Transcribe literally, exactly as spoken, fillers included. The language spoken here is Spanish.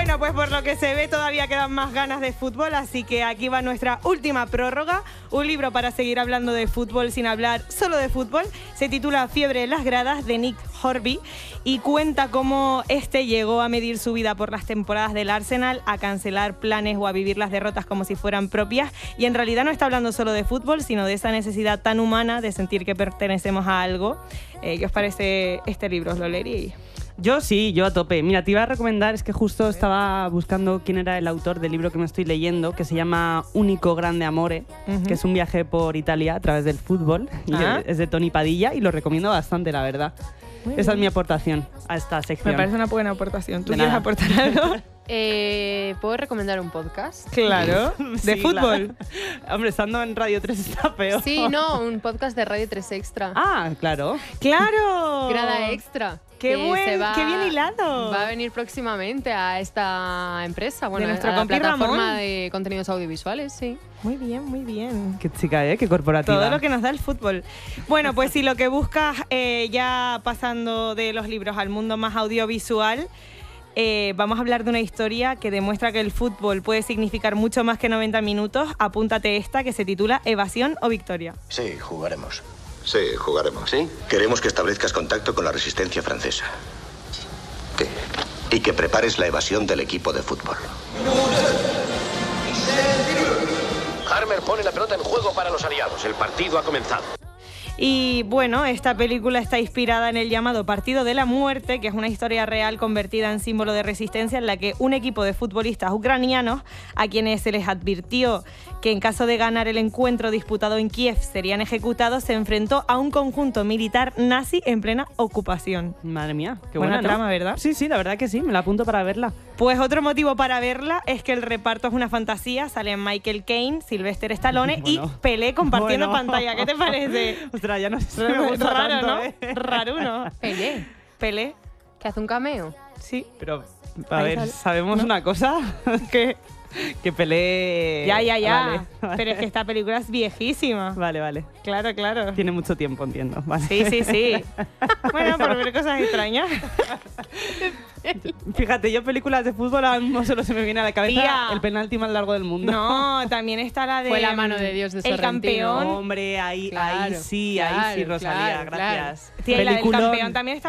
Bueno, pues por lo que se ve todavía quedan más ganas de fútbol, así que aquí va nuestra última prórroga, un libro para seguir hablando de fútbol sin hablar solo de fútbol. Se titula Fiebre en las gradas, de Nick Hornby, y cuenta cómo este llegó a medir su vida por las temporadas del Arsenal, a cancelar planes o a vivir las derrotas como si fueran propias, y en realidad no está hablando solo de fútbol, sino de esa necesidad tan humana de sentir que pertenecemos a algo. Eh, ¿Qué os parece este libro? ¿Os lo leeríais? Yo sí, yo a tope. Mira, te iba a recomendar, es que justo estaba buscando quién era el autor del libro que me estoy leyendo, que se llama Único Grande Amore, uh-huh. que es un viaje por Italia a través del fútbol. Y ¿Ah? Es de Tony Padilla y lo recomiendo bastante, la verdad. Muy Esa bien. Es mi aportación a esta sección. Me parece una buena aportación. ¿Tú de quieres nada. aportar algo? Eh, ¿Puedo recomendar un podcast? Claro, de Sí, fútbol. Claro. Hombre, estando en Radio tres está peor. Sí, no, un podcast de Radio tres Extra. Ah, claro. ¡Claro! Grada Extra. ¡Qué, que buen, se va- qué bien hilado! Va a venir próximamente a esta empresa, bueno, De nuestro a la compi plataforma Ramón. de contenidos audiovisuales, sí. Muy bien, muy bien. Qué chica, ¿eh? Qué corporativa. Todo lo que nos da el fútbol. Bueno, pues si lo que buscas, eh, ya pasando de los libros al mundo más audiovisual, eh, vamos a hablar de una historia que demuestra que el fútbol puede significar mucho más que noventa minutos. Apúntate esta, que se titula Evasión o Victoria. Sí, jugaremos. Sí, jugaremos. ¿Sí? Queremos que establezcas contacto con la resistencia francesa. ¿Qué? Y que prepares la evasión del equipo de fútbol. Harmer pone la pelota en juego para los aliados. El partido ha comenzado. Y bueno, esta película está inspirada en el llamado Partido de la Muerte, que es una historia real convertida en símbolo de resistencia, en la que un equipo de futbolistas ucranianos, a quienes se les advirtió que en caso de ganar el encuentro disputado en Kiev serían ejecutados, se enfrentó a un conjunto militar nazi en plena ocupación. Madre mía, qué Buena buena, ¿no? trama, ¿verdad? Sí, sí, la verdad que sí, me la apunto para verla. Pues otro motivo para verla es que el reparto es una fantasía. Salen Michael Caine, Sylvester Stallone Bueno. y Pelé compartiendo Bueno. pantalla. ¿Qué te parece? Ostras, ya no sé si me gusta Raro, tanto, ¿no? ¿eh? Raro, ¿no? Pelé, Pelé, que hace un cameo. sí. Pero, a Ahí ver, sale. ¿sabemos ¿No? una cosa? que, que Pelé... Ya, ya, ya. Vale, vale. Pero es que esta película es viejísima. Vale, vale. Claro, claro. Tiene mucho tiempo, entiendo. Vale. Sí, sí, sí. Bueno, por ver cosas extrañas. Fíjate, yo películas de fútbol ahora mismo solo se me viene a la cabeza Tía. el penalti más largo del mundo. No, también está la de... Fue la mano de Dios de El Sorrentino. campeón. Hombre, ahí, ahí Claro, sí, claro, ahí sí, Rosalía, claro, gracias. Tía, y la del Peliculón. campeón también está